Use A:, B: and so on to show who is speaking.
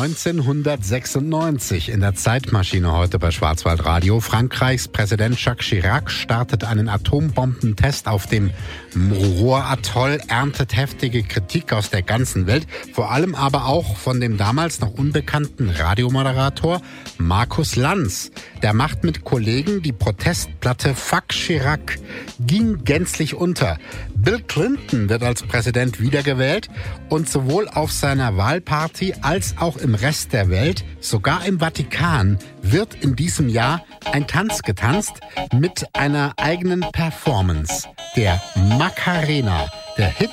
A: 1996 in der Zeitmaschine heute bei Schwarzwaldradio. Frankreichs Präsident Jacques Chirac startet einen Atombombentest auf dem Mururoa-Atoll, erntet heftige Kritik aus der ganzen Welt, vor allem aber auch von dem damals noch unbekannten Radiomoderator Markus Lanz. Der macht mit Kollegen die Protestplatte Fuck Chirac, ging gänzlich unter. Bill Clinton wird als Präsident wiedergewählt und sowohl auf seiner Wahlparty als auch im Rest der Welt, sogar im Vatikan, wird in diesem Jahr ein Tanz getanzt mit einer eigenen Performance. Der Macarena, der Hit